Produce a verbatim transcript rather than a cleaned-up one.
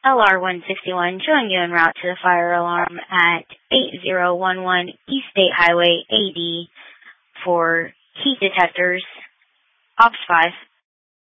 L R one sixty-one showing you en route to the fire alarm at eight zero one one East State Highway A D for heat detectors. Ops five.